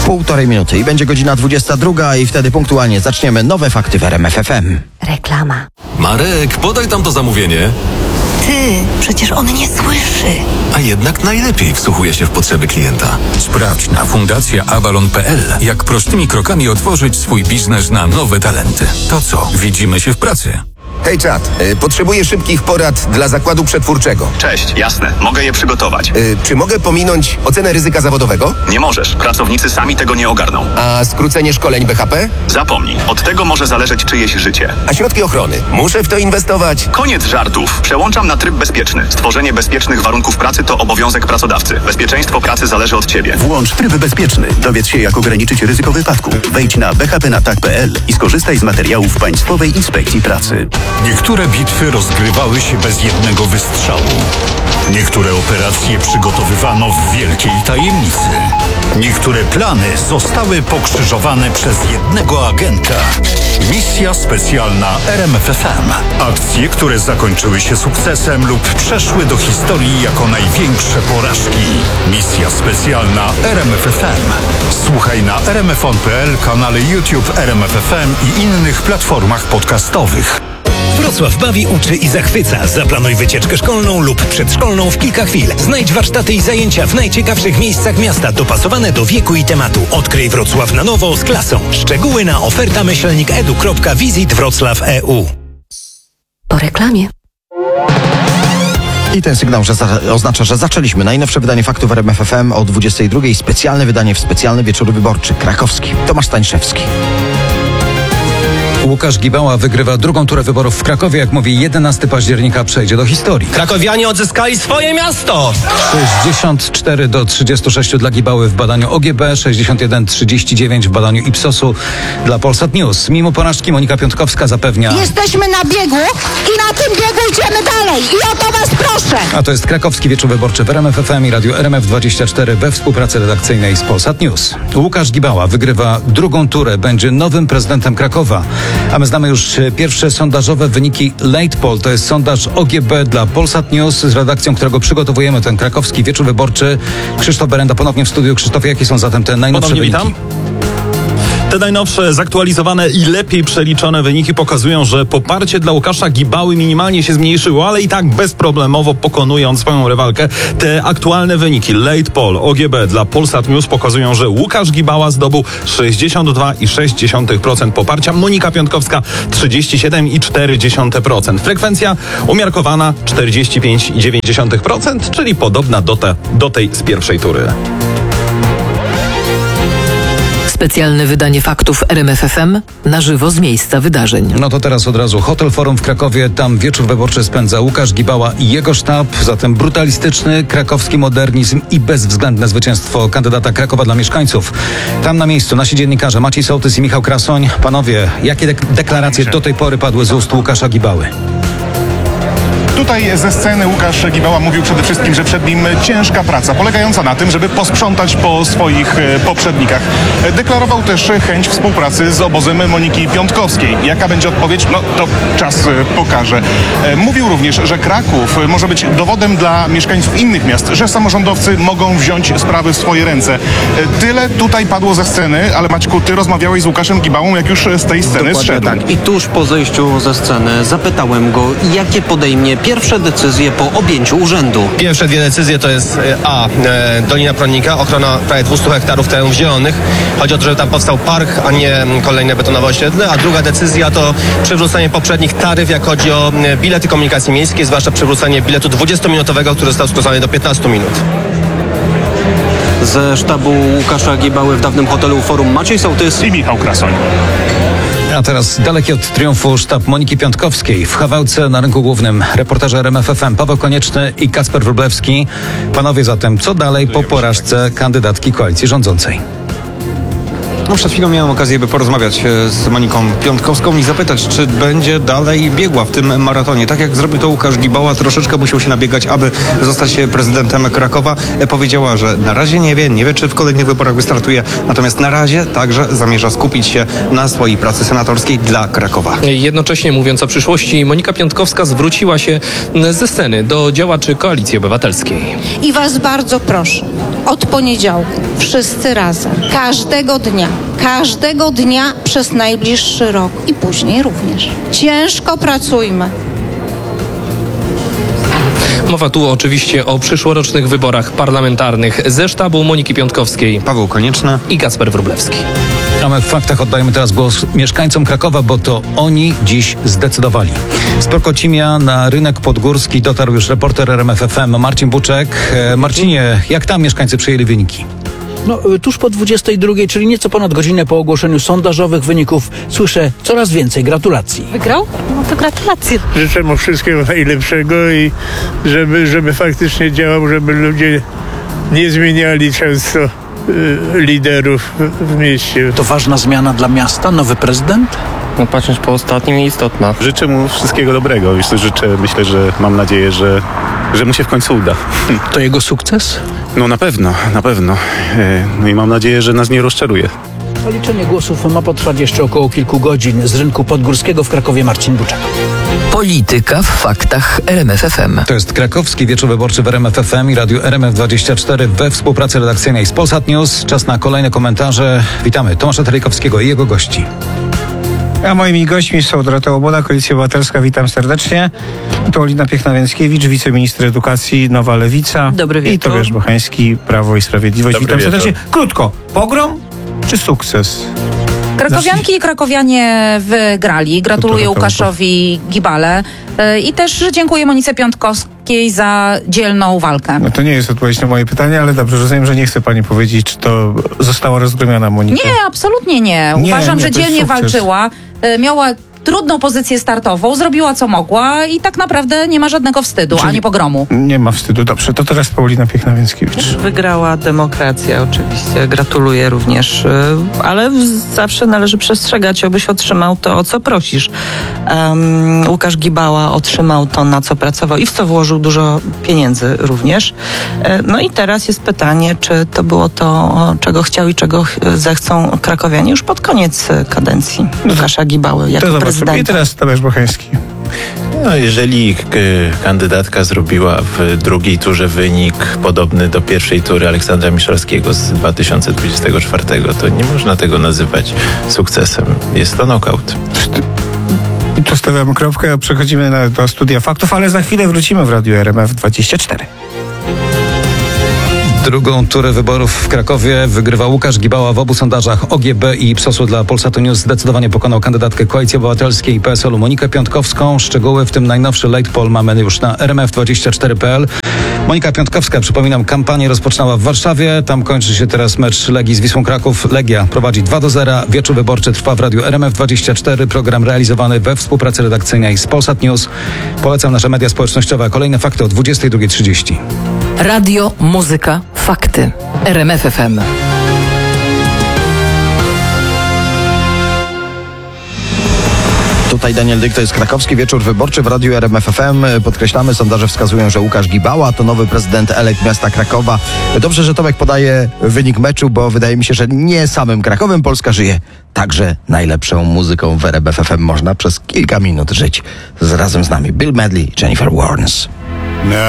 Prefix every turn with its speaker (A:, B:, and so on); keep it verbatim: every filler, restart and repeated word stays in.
A: półtorej minuty i będzie godzina dwudziesta druga i wtedy punktualnie zaczniemy nowe fakty w R M F F M.
B: Reklama.
C: Marek, podaj tam to zamówienie.
B: Ty, przecież on nie słyszy.
C: A jednak najlepiej wsłuchuje się w potrzeby klienta.
D: Sprawdź na fundacja avalon kropka p l, jak prostymi krokami otworzyć swój biznes na nowe talenty. To co, widzimy się w pracy?
E: Hej czat, y, potrzebuję szybkich porad dla zakładu przetwórczego.
F: Cześć, jasne, mogę je przygotować.
E: Y, czy mogę pominąć ocenę ryzyka zawodowego?
F: Nie możesz, pracownicy sami tego nie ogarną.
E: A skrócenie szkoleń B H P?
F: Zapomnij, od tego może zależeć czyjeś życie.
E: A środki ochrony? Muszę w to inwestować?
F: Koniec żartów. Przełączam na tryb bezpieczny. Stworzenie bezpiecznych warunków pracy to obowiązek pracodawcy. Bezpieczeństwo pracy zależy od ciebie.
G: Włącz tryb bezpieczny. Dowiedz się, jak ograniczyć ryzyko wypadku. Wejdź na b h p na tak kropka p l i skorzystaj z materiałów Państwowej Inspekcji Pracy.
D: Niektóre bitwy rozgrywały się bez jednego wystrzału. Niektóre operacje przygotowywano w wielkiej tajemnicy. Niektóre plany zostały pokrzyżowane przez jednego agenta. Misja specjalna R M F F M. Akcje, które zakończyły się sukcesem lub przeszły do historii jako największe porażki. Misja specjalna R M F F M. Słuchaj na r m f on kropka p l, kanale YouTube R M F F M i innych platformach podcastowych.
H: Wrocław bawi, uczy i zachwyca. Zaplanuj wycieczkę szkolną lub przedszkolną w kilka chwil. Znajdź warsztaty i zajęcia w najciekawszych miejscach miasta, dopasowane do wieku i tematu. Odkryj Wrocław na nowo z klasą. Szczegóły na oferta myślnik edu kropka wisit wrocław kropka e u.
B: Po reklamie.
A: I ten sygnał że za- oznacza, że zaczęliśmy najnowsze wydanie faktów R M F F M o dwudziestej drugiej. Specjalne wydanie w specjalny wieczór wyborczy. Krakowski. Tomasz Stańszewski.
I: Łukasz Gibała wygrywa drugą turę wyborów w Krakowie. Jak mówi, jedenastego października przejdzie do historii.
J: Krakowianie odzyskali swoje miasto!
I: sześćdziesiąt cztery do trzydziestu sześciu dla Gibały w badaniu O G B, sześćdziesiąt jeden trzydzieści dziewięć w badaniu Ipsosu dla Polsat News. Mimo porażki Monika Piątkowska zapewnia...
K: Jesteśmy na biegu i na tym biegu idziemy dalej i o to was proszę!
I: A to jest Krakowski Wieczór Wyborczy w R M F F M i Radio R M F dwadzieścia cztery we współpracy redakcyjnej z Polsat News. Łukasz Gibała wygrywa drugą turę, będzie nowym prezydentem Krakowa. A my znamy już pierwsze sondażowe wyniki Late Poll. To jest sondaż O G B dla Polsat News z redakcją, którego przygotowujemy ten Krakowski Wieczór Wyborczy. Krzysztof Berenda ponownie w studiu. Krzysztofie, jakie są zatem te najnowsze
L: Ponownie
I: wyniki?
L: Witam. Te najnowsze, zaktualizowane i lepiej przeliczone wyniki pokazują, że poparcie dla Łukasza Gibały minimalnie się zmniejszyło, ale i tak bezproblemowo pokonując swoją rywalkę. Te aktualne wyniki Late Poll O G B dla Polsat News pokazują, że Łukasz Gibała zdobył sześćdziesiąt dwa przecinek sześć procent poparcia, Monika Piątkowska trzydzieści siedem przecinek cztery procent. Frekwencja umiarkowana czterdzieści pięć przecinek dziewięć procent, czyli podobna do, te, do tej z pierwszej tury.
B: Specjalne wydanie faktów R M F F M na żywo z miejsca wydarzeń.
I: No to teraz od razu Hotel Forum w Krakowie. Tam wieczór wyborczy spędza Łukasz Gibała i jego sztab. Zatem brutalistyczny krakowski modernizm i bezwzględne zwycięstwo kandydata Krakowa dla mieszkańców. Tam na miejscu nasi dziennikarze Maciej Sołtys i Michał Krasoń. Panowie, jakie dek- deklaracje do tej pory padły z ust Łukasza Gibały?
M: Tutaj ze sceny Łukasz Gibała mówił przede wszystkim, że przed nim ciężka praca, polegająca na tym, żeby posprzątać po swoich e, poprzednikach. E, Deklarował też chęć współpracy z obozem Moniki Piątkowskiej. Jaka będzie odpowiedź? No to czas e, pokaże. E, Mówił również, że Kraków może być dowodem dla mieszkańców innych miast, że samorządowcy mogą wziąć sprawy w swoje ręce. E, Tyle tutaj padło ze sceny, ale Maćku, ty rozmawiałeś z Łukaszem Gibałą, jak już z tej sceny
N: Dokładnie
M: zszedł.
N: tak. I tuż po zejściu ze sceny zapytałem go, jakie podejmie pierwsze decyzje po objęciu urzędu.
J: Pierwsze dwie decyzje to jest A. E, Dolina Prądnika, ochrona prawie dwieście hektarów terenów zielonych. Chodzi o to, żeby tam powstał park, a nie kolejne betonowe osiedle. A druga decyzja to przywrócenie poprzednich taryf, jak chodzi o bilety komunikacji miejskiej, zwłaszcza przywrócenie biletu dwudziestominutowego, który został skrócony do piętnastu minut.
N: Ze sztabu Łukasza Gibały w dawnym hotelu Forum Maciej Sołtys
M: i Michał Krasoń.
I: A teraz daleki od triumfu sztab Moniki Piątkowskiej w Chawałce na rynku głównym. Reporterze R M F F M Paweł Konieczny i Kacper Wróblewski. Panowie, zatem co dalej po porażce kandydatki koalicji rządzącej?
O: No, przed chwilą miałem okazję, by porozmawiać z Moniką Piątkowską i zapytać, czy będzie dalej biegła w tym maratonie. Tak jak zrobił to Łukasz Gibała, troszeczkę musiał się nabiegać, aby zostać prezydentem Krakowa. Powiedziała, że na razie nie wie, nie wie, czy w kolejnych wyborach wystartuje, natomiast na razie także zamierza skupić się na swojej pracy senatorskiej dla Krakowa.
P: Jednocześnie mówiąc o przyszłości, Monika Piątkowska zwróciła się ze sceny do działaczy Koalicji Obywatelskiej.
K: I was bardzo proszę, od poniedziałku wszyscy razem, każdego dnia, każdego dnia przez najbliższy rok i później również. Ciężko pracujmy.
P: Mowa tu oczywiście o przyszłorocznych wyborach parlamentarnych. Ze sztabu Moniki Piątkowskiej
O: Paweł Konieczny
P: i Kacper Wróblewski.
I: A my w faktach oddajemy teraz głos mieszkańcom Krakowa, bo to oni dziś zdecydowali. Z Prokocimia na rynek podgórski dotarł już reporter R M F F M Marcin Buczek. E, Marcinie, jak tam mieszkańcy przyjęli wyniki?
Q: No, tuż po dwudziestej drugiej, czyli nieco ponad godzinę po ogłoszeniu sondażowych wyników, słyszę coraz więcej gratulacji.
R: Wygrał? No to gratulacje.
S: Życzę mu wszystkiego najlepszego i żeby, żeby faktycznie działał, żeby ludzie nie zmieniali często y, liderów w mieście.
Q: To ważna zmiana dla miasta, nowy prezydent?
J: No patrząc po ostatnim, istotna.
T: Życzę mu wszystkiego dobrego. Życzę, myślę, że mam nadzieję, że, że mu się w końcu uda.
Q: To jego sukces?
T: No na pewno, na pewno. No i mam nadzieję, że nas nie rozczaruje.
Q: A liczenie głosów ma potrwać jeszcze około kilku godzin. Z rynku podgórskiego w Krakowie Marcin Buczek.
B: Polityka w faktach R M F F M.
I: To jest krakowski wieczór wyborczy w R M F F M i Radiu R M F dwadzieścia cztery we współpracy redakcyjnej z Polsat News. Czas na kolejne komentarze. Witamy Tomasza Terlikowskiego i jego gości.
U: A moimi gośćmi są Dorota Łoboda, Koalicja Obywatelska, witam serdecznie. Paulina Piechna-Więckiewicz, wiceminister edukacji, Nowa Lewica.
V: Dobry wieczór.
U: I Tobiasz Bochański, Prawo i Sprawiedliwość.
T: Dobry
U: witam
T: wieczór.
U: serdecznie. Krótko, pogrom czy sukces?
V: Krakowianki i krakowianie wygrali. Gratuluję Łukaszowi Gibale i też dziękuję Monice Piątkowskiej za dzielną walkę.
U: No to nie jest odpowiedź na moje pytanie, ale dobrze, rozumiem, że nie chce pani powiedzieć, czy to została rozgromiona Monika.
V: Nie, absolutnie nie.
U: Nie,
V: Uważam,
U: nie,
V: że
U: to jest
V: dzielnie
U: sukces.
V: walczyła. Miała trudną pozycję startową, zrobiła co mogła i tak naprawdę nie ma żadnego wstydu,
U: Czyli
V: ani pogromu.
U: Nie ma wstydu. Dobrze, to teraz Paulina Piechna-Więckiewicz.
W: Wygrała demokracja oczywiście, gratuluję również, y, ale zawsze należy przestrzegać, abyś otrzymał to, o co prosisz. Um, Łukasz Gibała otrzymał to, na co pracował i w co włożył dużo pieniędzy również. E, No i teraz jest pytanie, czy to było to, czego chciał i czego ch- zechcą krakowianie już pod koniec kadencji Łukasza Gibały jako prezydenta.
U: I teraz Tobiasz Bochański.
X: No, jeżeli k- kandydatka zrobiła w drugiej turze wynik podobny do pierwszej tury Aleksandra Miszalskiego z dwa tysiące dwudziestego czwartego, to nie można tego nazywać sukcesem. Jest to knockout.
U: I tu stawiamy kropkę, a przechodzimy na, do studia faktów, ale za chwilę wrócimy w Radiu R M F dwadzieścia cztery.
I: Drugą turę wyborów w Krakowie wygrywa Łukasz Gibała. W obu sondażach O G B i Psosu dla Polsatu News zdecydowanie pokonał kandydatkę Koalicji Obywatelskiej i P S L-u Monikę Piątkowską. Szczegóły, w tym najnowszy late poll, mamy już na R M F dwadzieścia cztery kropka P L. Monika Piątkowska, przypominam, kampanię rozpoczynała w Warszawie. Tam kończy się teraz mecz Legii z Wisłą Kraków. Legia prowadzi dwa do zera. Wieczór wyborczy trwa w Radiu R M F dwadzieścia cztery. Program realizowany we współpracy redakcyjnej z Polsat News. Polecam nasze media społecznościowe. Kolejne fakty o dwudziestej drugiej trzydzieści.
B: Radio, muzyka, fakty. R M F F M.
A: Tutaj Daniel Dyk, to jest krakowski wieczór wyborczy w Radiu R M F F M. Podkreślamy, sondaże wskazują, że Łukasz Gibała to nowy prezydent elekt miasta Krakowa. Dobrze, że Tomek podaje wynik meczu, bo wydaje mi się, że nie samym Krakowem Polska żyje. Także najlepszą muzyką w R M F F M można przez kilka minut żyć. Z, razem z nami Bill Medley, Jennifer Warnes.